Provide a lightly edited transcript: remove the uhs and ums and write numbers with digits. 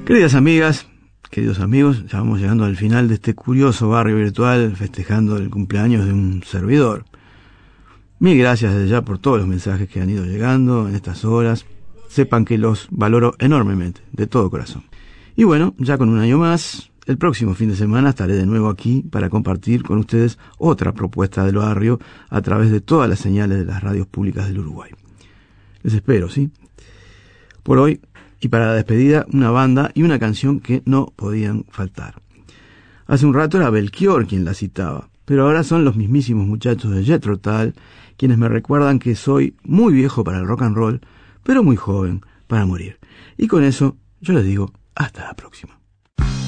Queridas amigas, queridos amigos, ya vamos llegando al final de este curioso barrio virtual festejando el cumpleaños de un servidor. Mil gracias desde ya por todos los mensajes que han ido llegando en estas horas. Sepan que los valoro enormemente, de todo corazón. Y bueno, ya con un año más, el próximo fin de semana estaré de nuevo aquí para compartir con ustedes otra propuesta del barrio a través de todas las señales de las radios públicas del Uruguay. Les espero, ¿sí? Por hoy, y para la despedida, una banda y una canción que no podían faltar. Hace un rato era Belchior quien la citaba, pero ahora son los mismísimos muchachos de Jethro Tull quienes me recuerdan que soy muy viejo para el rock and roll, pero muy joven para morir. Y con eso yo les digo hasta la próxima.